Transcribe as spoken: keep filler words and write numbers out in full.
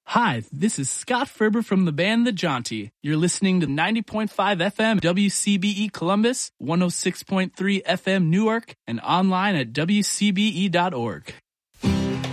Hi, this is Scott Ferber from the band The Jaunty. You're listening to ninety point five F M W C B E Columbus, one oh six point three F M Newark, and online at W C B E dot org.